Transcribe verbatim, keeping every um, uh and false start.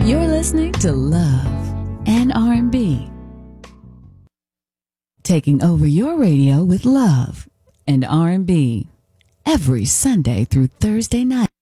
You're listening to Love and R and B. Taking over your radio with Love and R and B every Sunday through Thursday night.